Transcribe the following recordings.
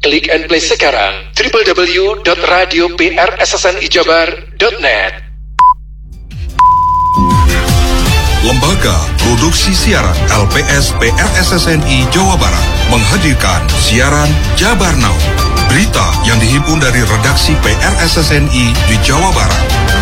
Klik and play sekarang www.radioprssnijabar.net. Lembaga Produksi Siaran LPS PRSSNI Jawa Barat menghadirkan siaran Jabar Now. Berita yang dihimpun dari redaksi PRSSNI di Jawa Barat.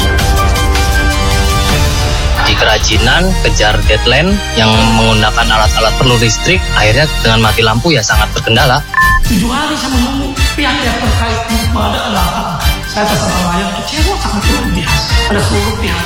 Di kerajinan, kejar deadline yang menggunakan alat-alat perlu listrik, akhirnya dengan mati lampu ya sangat terkendala. 7 hari saya menunggu pihak-pihak terkait pada langkah. Saya atas nama rakyat kecewa sangat luar biasa. Ada seluruh pihak.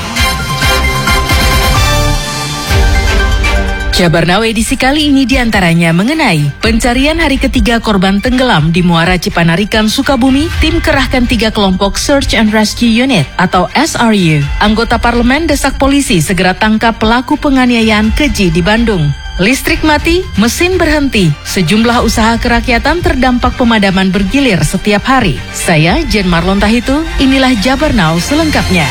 Jabar Now edisi kali ini diantaranya mengenai pencarian hari ketiga korban tenggelam di Muara Cipanarikan, Sukabumi. Tim kerahkan 3 kelompok Search and Rescue Unit atau SRU. Anggota parlemen desak polisi segera tangkap pelaku penganiayaan keji di Bandung. Listrik mati, mesin berhenti. Sejumlah usaha kerakyatan terdampak pemadaman bergilir setiap hari. Saya Jen Marlon Tahitu, inilah Jabar Now selengkapnya.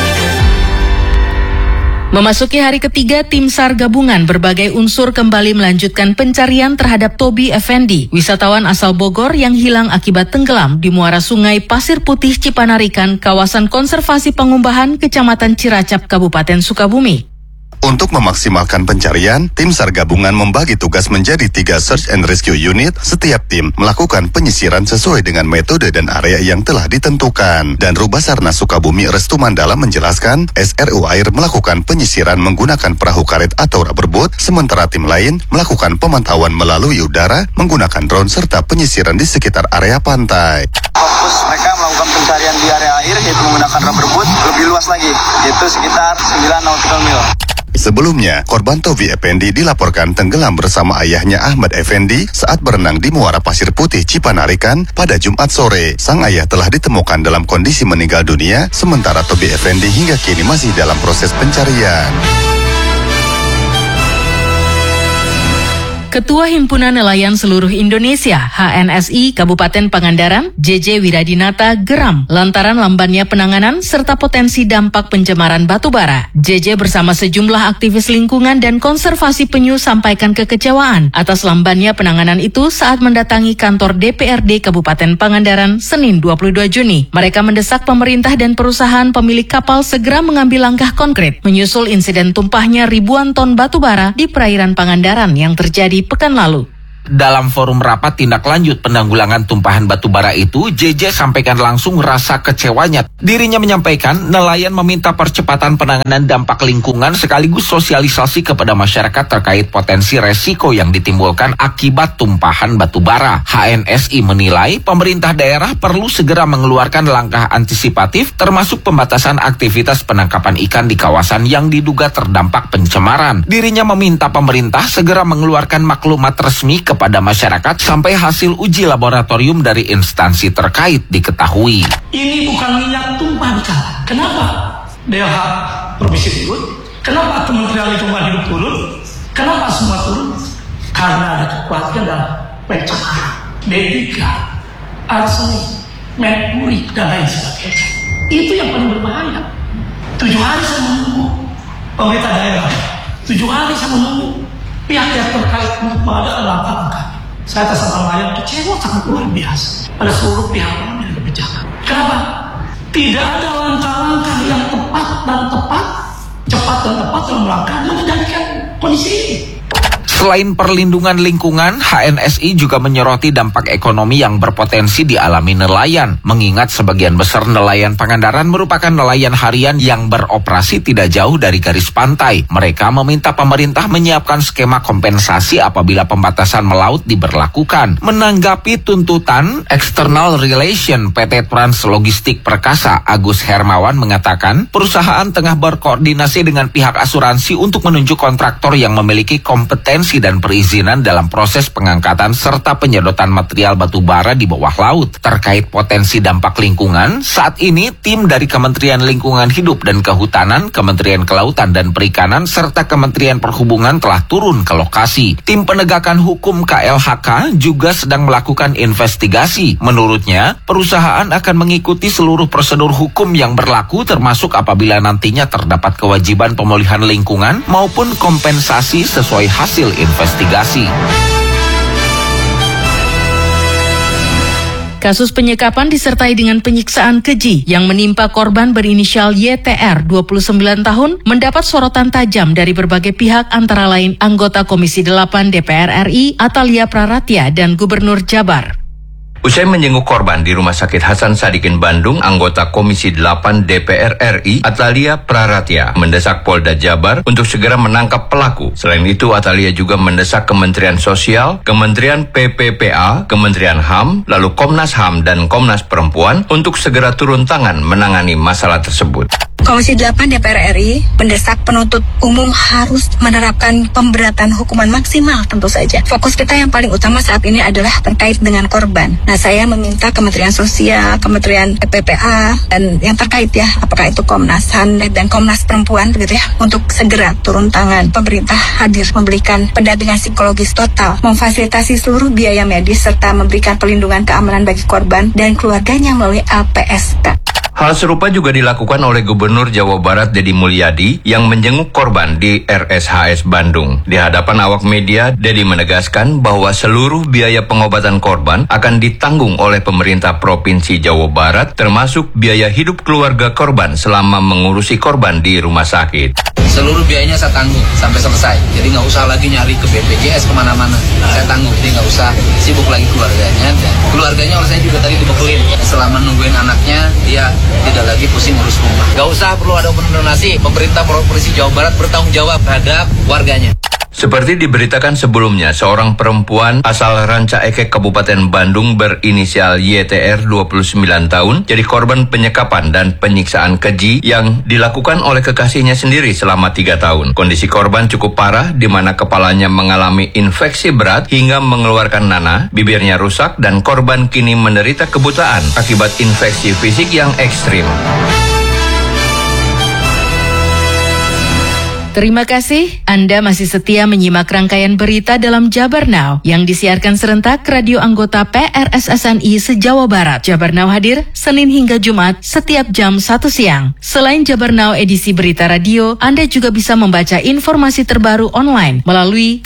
Memasuki hari ketiga, tim SAR gabungan berbagai unsur kembali melanjutkan pencarian terhadap Tobi Effendi, wisatawan asal Bogor yang hilang akibat tenggelam di muara sungai Pasir Putih Cipanarikan, kawasan konservasi Pangumbahan, Kecamatan Ciracap, Kabupaten Sukabumi. Untuk memaksimalkan pencarian, tim SAR gabungan membagi tugas menjadi 3 Search and Rescue Unit. Setiap tim melakukan penyisiran sesuai dengan metode dan area yang telah ditentukan. Dan Rubasarnas Sukabumi Restu Mandala menjelaskan, SRU Air melakukan penyisiran menggunakan perahu karet atau rubber boat, sementara tim lain melakukan pemantauan melalui udara menggunakan drone serta penyisiran di sekitar area pantai. Fokus mereka melakukan pencarian di area air yaitu menggunakan rubber boat lebih luas lagi, yaitu sekitar 9 nautical mil. Sebelumnya, korban Tobi Effendi dilaporkan tenggelam bersama ayahnya Ahmad Effendi saat berenang di Muara Pasir Putih Cipanarikan pada Jumat sore. Sang ayah telah ditemukan dalam kondisi meninggal dunia, sementara Tobi Effendi hingga kini masih dalam proses pencarian. Ketua Himpunan Nelayan Seluruh Indonesia HNSI Kabupaten Pangandaran, JJ Wiradinata, geram lantaran lambannya penanganan serta potensi dampak pencemaran batubara. JJ bersama sejumlah aktivis lingkungan dan konservasi penyu sampaikan kekecewaan atas lambannya penanganan itu saat mendatangi kantor DPRD Kabupaten Pangandaran Senin 22 Juni. Mereka mendesak pemerintah dan perusahaan pemilik kapal segera mengambil langkah konkret menyusul insiden tumpahnya ribuan ton batubara di perairan Pangandaran yang terjadi pekan lalu. Dalam forum rapat tindak lanjut penanggulangan tumpahan batubara itu, JJ sampaikan langsung rasa kecewanya. Dirinya menyampaikan nelayan meminta percepatan penanganan dampak lingkungan sekaligus sosialisasi kepada masyarakat terkait potensi resiko yang ditimbulkan akibat tumpahan batubara. HNSI menilai pemerintah daerah perlu segera mengeluarkan langkah antisipatif termasuk pembatasan aktivitas penangkapan ikan di kawasan yang diduga terdampak pencemaran. Dirinya meminta pemerintah segera mengeluarkan maklumat resmi kepada masyarakat sampai hasil uji laboratorium dari instansi terkait diketahui. Ini bukan minyak tumpah di kali. Kenapa DLH Provinsi turun? Kenapa Kementerian Lingkungan Hidup turun? Kenapa semua turun? Karena ada kekuatan dalam pencemaran B3, arsenik, merkuri, dan lain sebagainya. Itu yang paling berbahaya. 7 hari saya menunggu pemerintah daerah. 7 hari saya menunggu pihak-pihak terkait pada langkah-langkah. Saya atas nama rakyat kecewa sangat luar biasa pada seluruh pihak yang berbicara. Kenapa? Tidak ada langkah-langkah yang cepat dan tepat dalam langkah mengendalikan kondisi ini. Selain perlindungan lingkungan, HNSI juga menyoroti dampak ekonomi yang berpotensi dialami nelayan. Mengingat sebagian besar nelayan Pangandaran merupakan nelayan harian yang beroperasi tidak jauh dari garis pantai. Mereka meminta pemerintah menyiapkan skema kompensasi apabila pembatasan melaut diberlakukan. Menanggapi tuntutan, External Relation PT Trans Logistik Perkasa Agus Hermawan mengatakan, perusahaan tengah berkoordinasi dengan pihak asuransi untuk menunjuk kontraktor yang memiliki kompetensi dan perizinan dalam proses pengangkatan serta penyedotan material batubara di bawah laut. Terkait potensi dampak lingkungan, saat ini tim dari Kementerian Lingkungan Hidup dan Kehutanan, Kementerian Kelautan dan Perikanan, serta Kementerian Perhubungan telah turun ke lokasi. Tim penegakan hukum KLHK juga sedang melakukan investigasi. Menurutnya, perusahaan akan mengikuti seluruh prosedur hukum yang berlaku termasuk apabila nantinya terdapat kewajiban pemulihan lingkungan maupun kompensasi sesuai hasil investigasi. Kasus penyekapan disertai dengan penyiksaan keji yang menimpa korban berinisial YTR 29 tahun mendapat sorotan tajam dari berbagai pihak antara lain anggota Komisi 8 DPR RI Atalia Praratya dan Gubernur Jabar. Usai menjenguk korban di Rumah Sakit Hasan Sadikin Bandung, anggota Komisi 8 DPR RI Atalia Praratya mendesak Polda Jabar untuk segera menangkap pelaku. Selain itu, Atalia juga mendesak Kementerian Sosial, Kementerian PPPA, Kementerian HAM, lalu Komnas HAM dan Komnas Perempuan untuk segera turun tangan menangani masalah tersebut. Komisi 8 DPR RI mendesak penuntut umum harus menerapkan pemberatan hukuman maksimal tentu saja. Fokus kita yang paling utama saat ini adalah terkait dengan korban. Nah, saya meminta Kementerian Sosial, Kementerian PPPA, dan yang terkait ya, apakah itu Komnas HAM dan Komnas Perempuan begitu ya, untuk segera turun tangan. Pemerintah hadir memberikan pendampingan psikologis total, memfasilitasi seluruh biaya medis, serta memberikan perlindungan keamanan bagi korban dan keluarganya melalui LPSK. Hal serupa juga dilakukan oleh Gubernur Jawa Barat Deddy Mulyadi yang menjenguk korban di RSHS Bandung. Di hadapan awak media, Deddy menegaskan bahwa seluruh biaya pengobatan korban akan ditanggung oleh pemerintah Provinsi Jawa Barat, termasuk biaya hidup keluarga korban selama mengurusi korban di rumah sakit. Seluruh biayanya saya tanggung sampai selesai. Jadi nggak usah lagi nyari ke BPJS kemana-mana. Saya tanggung, jadi nggak usah sibuk lagi keluarganya. Dan keluarganya oleh saya juga tadi dibekelin. Selama nungguin anaknya, dia tidak lagi pusing ngurus rumah. Nggak usah perlu ada donasi. Pemerintah Provinsi Jawa Barat bertanggung jawab terhadap warganya. Seperti diberitakan sebelumnya, seorang perempuan asal Ranca Ekek Kabupaten Bandung berinisial YTR 29 tahun jadi korban penyekapan dan penyiksaan keji yang dilakukan oleh kekasihnya sendiri selama 3 tahun. Kondisi korban cukup parah di mana kepalanya mengalami infeksi berat hingga mengeluarkan nanah, bibirnya rusak dan korban kini menderita kebutaan akibat infeksi fisik yang ekstrim. Terima kasih, Anda masih setia menyimak rangkaian berita dalam Jabar Now yang disiarkan serentak radio anggota PRSSNI se-Jawa Barat. Jabar Now hadir Senin hingga Jumat setiap jam 1 siang. Selain Jabar Now edisi berita radio, Anda juga bisa membaca informasi terbaru online melalui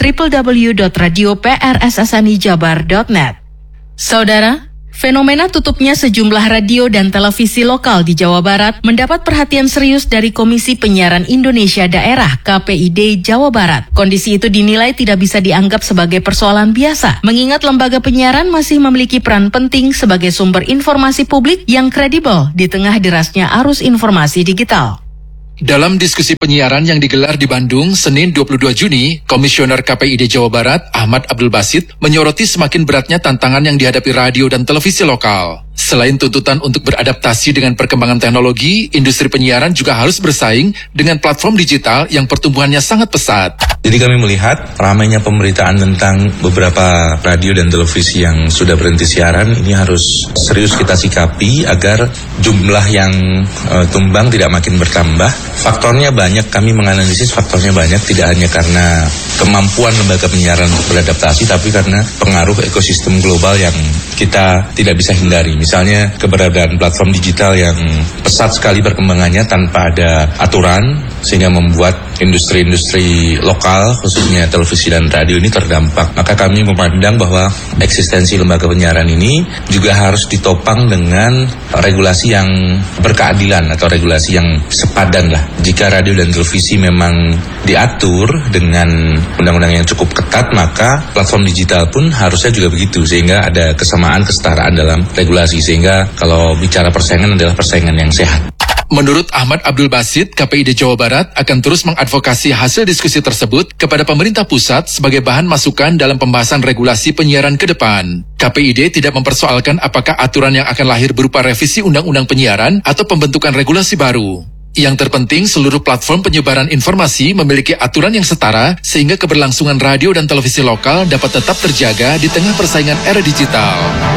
www.radioprssnijabar.net. Saudara, fenomena tutupnya sejumlah radio dan televisi lokal di Jawa Barat mendapat perhatian serius dari Komisi Penyiaran Indonesia Daerah KPID Jawa Barat. Kondisi itu dinilai tidak bisa dianggap sebagai persoalan biasa, mengingat lembaga penyiaran masih memiliki peran penting sebagai sumber informasi publik yang kredibel di tengah derasnya arus informasi digital. Dalam diskusi penyiaran yang digelar di Bandung, Senin 22 Juni, Komisioner KPID Jawa Barat, Ahmad Abdul Basit, menyoroti semakin beratnya tantangan yang dihadapi radio dan televisi lokal. Selain tuntutan untuk beradaptasi dengan perkembangan teknologi, industri penyiaran juga harus bersaing dengan platform digital yang pertumbuhannya sangat pesat. Jadi kami melihat ramainya pemberitaan tentang beberapa radio dan televisi yang sudah berhenti siaran, ini harus serius kita sikapi agar jumlah yang tumbang tidak makin bertambah. Faktornya banyak, kami menganalisis faktornya banyak, tidak hanya karena kemampuan lembaga penyiaran untuk beradaptasi, tapi karena pengaruh ekosistem global yang kita tidak bisa hindari. Misalnya keberadaan platform digital yang pesat sekali perkembangannya tanpa ada aturan, sehingga membuat industri-industri lokal, khususnya televisi dan radio ini terdampak. Maka kami memandang bahwa eksistensi lembaga penyiaran ini juga harus ditopang dengan regulasi yang berkeadilan atau regulasi yang sepadan lah. Jika radio dan televisi memang diatur dengan undang-undang yang cukup ketat, maka platform digital pun harusnya juga begitu, sehingga ada kesamaan, kesetaraan dalam regulasi, sehingga kalau bicara persaingan adalah persaingan yang sehat. Menurut Ahmad Abdul Basit, KPID Jawa Barat akan terus mengadvokasi hasil diskusi tersebut kepada pemerintah pusat sebagai bahan masukan dalam pembahasan regulasi penyiaran ke depan. KPID tidak mempersoalkan apakah aturan yang akan lahir berupa revisi undang-undang penyiaran atau pembentukan regulasi baru. Yang terpenting, seluruh platform penyebaran informasi memiliki aturan yang setara sehingga keberlangsungan radio dan televisi lokal dapat tetap terjaga di tengah persaingan era digital.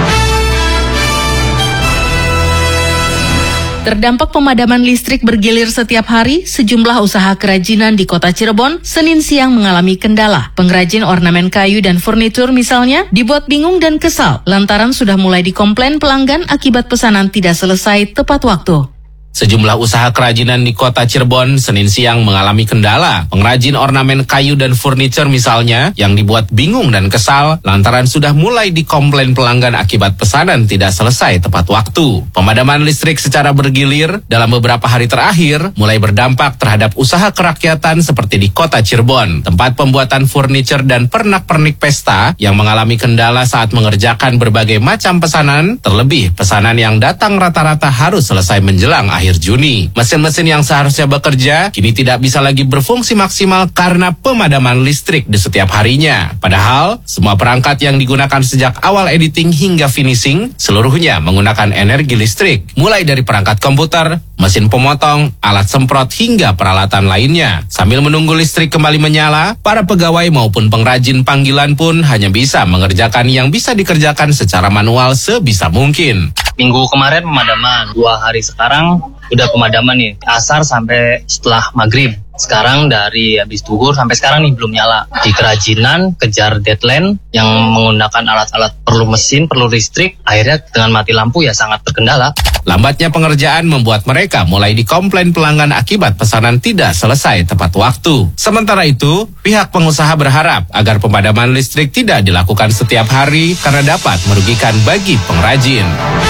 Terdampak pemadaman listrik bergilir setiap hari, sejumlah usaha kerajinan di kota Cirebon Senin siang mengalami kendala. Pengrajin ornamen kayu dan furnitur misalnya dibuat bingung dan kesal lantaran sudah mulai dikomplain pelanggan akibat pesanan tidak selesai tepat waktu. Sejumlah usaha kerajinan di kota Cirebon Senin siang mengalami kendala. Pengrajin ornamen kayu dan furniture misalnya yang dibuat bingung dan kesal lantaran sudah mulai dikomplain pelanggan akibat pesanan tidak selesai tepat waktu. Pemadaman listrik secara bergilir dalam beberapa hari terakhir mulai berdampak terhadap usaha kerakyatan seperti di kota Cirebon, tempat pembuatan furniture dan pernak-pernik pesta yang mengalami kendala saat mengerjakan berbagai macam pesanan, terlebih pesanan yang datang rata-rata harus selesai menjelang akhir Juni. Mesin-mesin yang seharusnya bekerja kini tidak bisa lagi berfungsi maksimal karena pemadaman listrik di setiap harinya. Padahal semua perangkat yang digunakan sejak awal editing hingga finishing seluruhnya menggunakan energi listrik, mulai dari perangkat komputer, mesin pemotong, alat semprot hingga peralatan lainnya. Sambil menunggu listrik kembali menyala, para pegawai maupun pengrajin panggilan pun hanya bisa mengerjakan yang bisa dikerjakan secara manual sebisa mungkin. Minggu kemarin pemadaman, 2 hari sekarang udah pemadaman nih, asar sampai setelah maghrib. Sekarang dari habis duhur sampai sekarang nih belum nyala. Di kerajinan kejar deadline yang menggunakan alat-alat perlu mesin, perlu listrik, akhirnya dengan mati lampu ya sangat terkendala. Lambatnya pengerjaan membuat mereka mulai dikomplain pelanggan akibat pesanan tidak selesai tepat waktu. Sementara itu, pihak pengusaha berharap agar pemadaman listrik tidak dilakukan setiap hari karena dapat merugikan bagi pengrajin.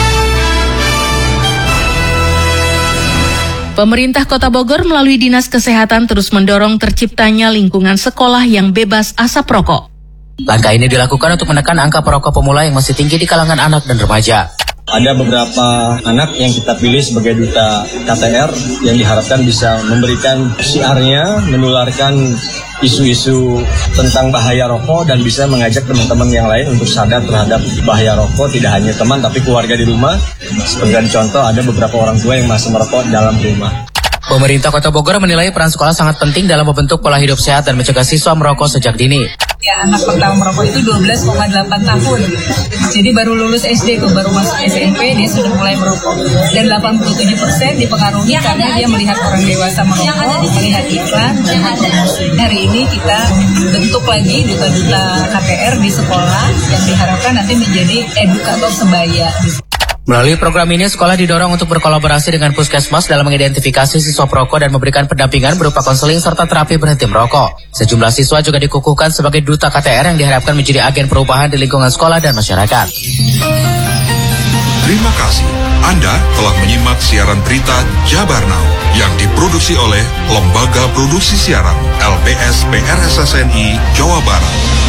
Pemerintah Kota Bogor melalui Dinas Kesehatan terus mendorong terciptanya lingkungan sekolah yang bebas asap rokok. Langkah ini dilakukan untuk menekan angka perokok pemula yang masih tinggi di kalangan anak dan remaja. Ada beberapa anak yang kita pilih sebagai duta KTR yang diharapkan bisa memberikan siarnya, menularkan isu-isu tentang bahaya rokok dan bisa mengajak teman-teman yang lain untuk sadar terhadap bahaya rokok, tidak hanya teman tapi keluarga di rumah. Sebagai contoh, ada beberapa orang tua yang masih merokok dalam rumah. Pemerintah Kota Bogor menilai peran sekolah sangat penting dalam membentuk pola hidup sehat dan mencegah siswa merokok sejak dini. Ya, anak pertama merokok itu 12,8 tahun. Jadi baru lulus SD, baru masuk SMP, dia sudah mulai merokok. Dan 87% dipengaruhi karena dia melihat orang dewasa merokok, melihat iklan, melihat promosi. Hari ini kita bentuk lagi duta-duta KTR di sekolah yang diharapkan nanti menjadi edukator sebaya. Melalui program ini, sekolah didorong untuk berkolaborasi dengan puskesmas dalam mengidentifikasi siswa perokok dan memberikan pendampingan berupa konseling serta terapi berhenti merokok. Sejumlah siswa juga dikukuhkan sebagai duta KTR yang diharapkan menjadi agen perubahan di lingkungan sekolah dan masyarakat. Terima kasih. Anda telah menyimak siaran berita Jabar Now yang diproduksi oleh Lembaga Produksi Siaran LPS PRSSNI Jawa Barat.